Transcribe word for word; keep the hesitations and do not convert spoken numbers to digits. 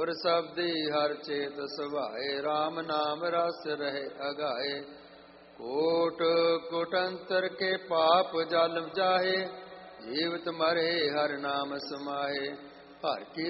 ਗੁਰ ਸਬਦੀ ਹਰ ਚੇਤ ਸੁਭਾਏ, RAM ਨਾਮ ਰਸ ਰਹੇ ਅਗਾਏ। ਕੋਟ ਕੋਟੰਤਰ ਕੇ ਪਾਪ ਜਲ ਜਾਹੇ, ਜੀਵਤ ਮਰੇ ਹਰ ਨਾਮ ਸਮਾਏ। ਹਰ ਕੀ